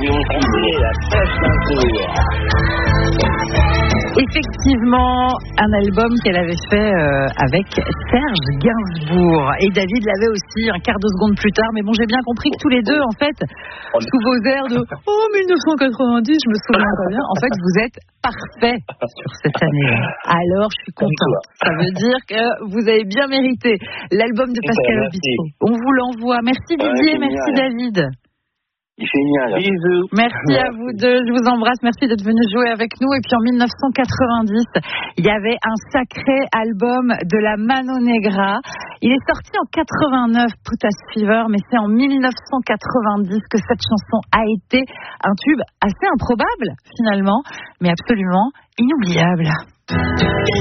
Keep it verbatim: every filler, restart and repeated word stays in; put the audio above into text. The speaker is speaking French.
l'avion fumé, la pêche d'un tour. Effectivement, un album qu'elle avait fait euh, avec Serge Gainsbourg. Et David l'avait aussi un quart de seconde plus tard. Mais bon, j'ai bien compris que tous les deux, en fait, sous vos airs de « Oh, dix-neuf cent quatre-vingt-dix, je me souviens pas bien », en fait, vous êtes parfait sur cette année-là. Alors, je suis contente. Ça veut dire que vous avez bien mérité l'album de Pascal Obispo. On vous l'envoie. Merci Didier, merci David. Génial. Bisous. Merci à vous deux. Je vous embrasse. Merci d'être venus jouer avec nous. Et puis en dix-neuf cent quatre-vingt-dix, il y avait un sacré album de la Mano Negra. Il est sorti en quatre-vingt-neuf, Put Us Fever, mais c'est en dix-neuf cent quatre-vingt-dix que cette chanson a été un tube assez improbable finalement, mais absolument inoubliable.